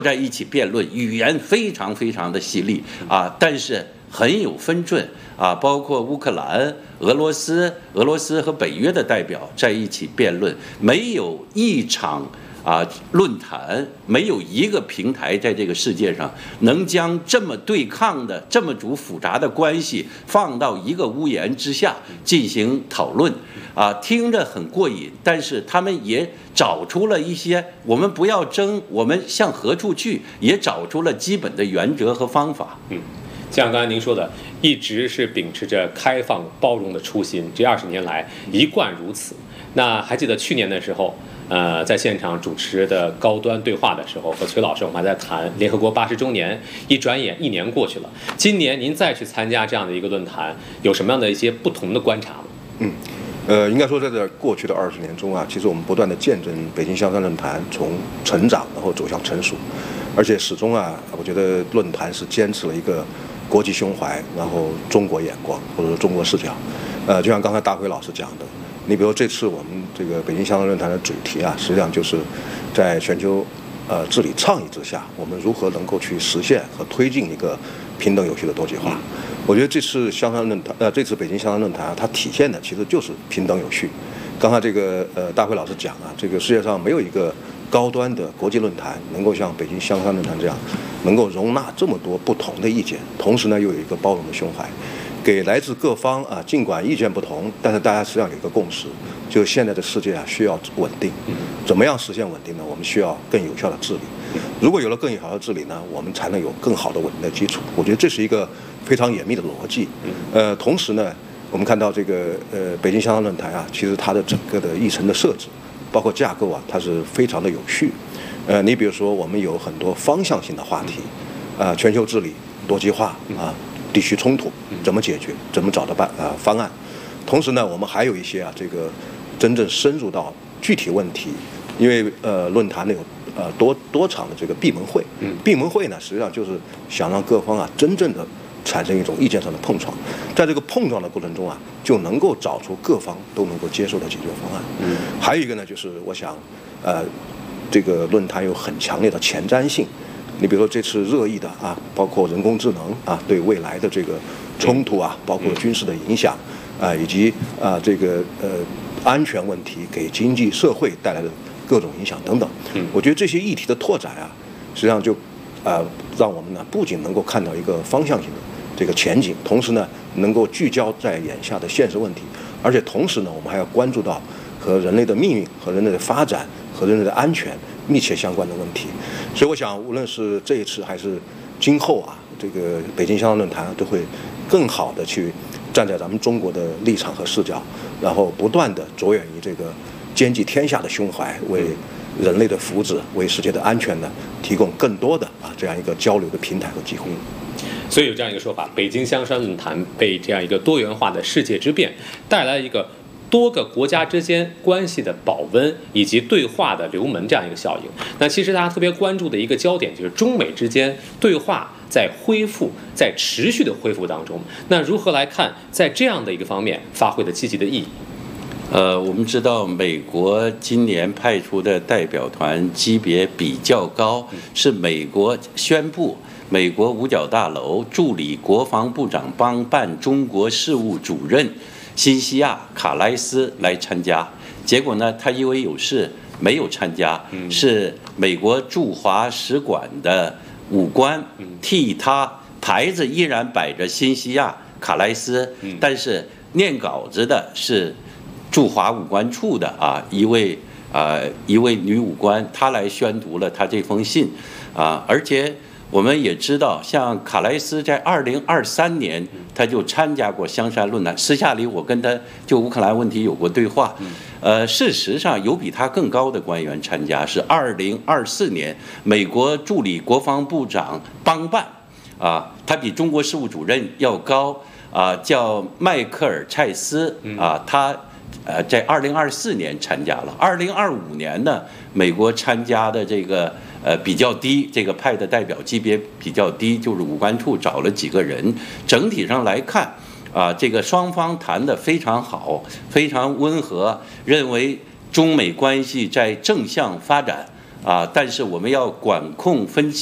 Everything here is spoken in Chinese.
在一起辩论，语言非常非常的犀利啊，但是很有分寸啊，包括乌克兰、俄罗斯和北约的代表在一起辩论，没有一场论坛，没有一个平台在这个世界上能将这么对抗的这么组复杂的关系放到一个屋檐之下进行讨论啊，听着很过瘾，但是他们也找出了一些我们不要争，我们向何处去，也找出了基本的原则和方法。 像刚才您说的，一直是秉持着开放包容的初心，这20年来一贯如此。那还记得去年的时候，在现场主持的高端对话的时候，和崔老师我们还在谈联合国80周年，一转眼1年过去了。今年您再去参加这样的一个论坛，有什么样的一些不同的观察吗？ 应该说在这过去的20年中啊，其实我们不断的见证北京香山论坛从成长然后走向成熟，而且始终啊，我觉得论坛是坚持了一个国际胸怀，然后中国眼光或者说中国视角。就像刚才大辉老师讲的，你比如这次我们这个北京香山论坛的主题啊，实际上就是在全球治理倡议之下，我们如何能够去实现和推进一个平等有序的多极化。我觉得这次香山论坛，这次北京香山论坛啊，它体现的其实就是平等有序。刚才这个大辉老师讲啊，这个世界上没有一个高端的国际论坛能够像北京香山论坛这样，能够容纳这么多不同的意见，同时呢又有一个包容的胸怀，给来自各方啊，尽管意见不同，但是大家实际上有一个共识，就是现在的世界啊需要稳定。怎么样实现稳定呢？我们需要更有效的治理。如果有了更有效的治理呢，我们才能有更好的稳定的基础。我觉得这是一个非常严密的逻辑。同时呢，我们看到这个北京香山论坛啊，其实它的整个的议程的设置，包括架构啊，它是非常的有序。你比如说我们有很多方向性的话题，全球治理、多极化啊，地区冲突怎么解决，怎么找到方案。同时呢，我们还有一些这个真正深入到具体问题，因为论坛呢有多场的这个闭门会，闭门会呢实际上就是想让各方真正的产生一种意见上的碰撞，在这个碰撞的过程中就能够找出各方都能够接受的解决方案。还有一个呢，就是我想这个论坛有很强烈的前瞻性。你比如说这次热议的包括人工智能对未来的这个冲突包括军事的影响以及这个安全问题给经济社会带来的各种影响等等。我觉得这些议题的拓展实际上就让我们呢不仅能够看到一个方向性的这个前景，同时呢能够聚焦在眼下的现实问题，而且同时呢我们还要关注到和人类的命运、和人类的发展、和人类的安全密切相关的问题。所以我想无论是这一次还是今后这个北京香山论坛都会更好的去站在咱们中国的立场和视角，然后不断的着眼于这个兼济天下的胸怀，为人类的福祉、为世界的安全呢提供更多的这样一个交流的平台和机会。 所以有这样一个说法，北京香山论坛被这样一个多元化的世界之变带来一个多个国家之间关系的保温以及对话的流门这样一个效应。那其实大家特别关注的一个焦点就是中美之间对话在恢复，在持续的恢复当中，那如何来看在这样的一个方面发挥的积极的意义？ 我们知道美国今年派出的代表团级别比较高，是美国宣布美国五角大楼助理国防部长邦办中国事务主任辛西亚·卡莱斯来参加，结果呢，他因为有事没有参加，是美国驻华使馆的武官替他，牌子依然摆着辛西亚·卡莱斯，但是念稿子的是驻华武官处的一位女武官，她来宣读了她这封信而且我们也知道，像卡莱斯在2023年他就参加过香山论坛，私下里我跟他就乌克兰问题有过对话。事实上有比他更高的官员参加，是2024年美国助理国防部长邦办他比中国事务主任要高叫迈克尔·蔡斯他在2024年参加了。2025年呢，美国参加的这个比较低，这个派的代表级别比较低，就是武官处找了几个人。整体上来看这个双方谈得非常好，非常温和，认为中美关系在正向发展但是我们要管控分歧。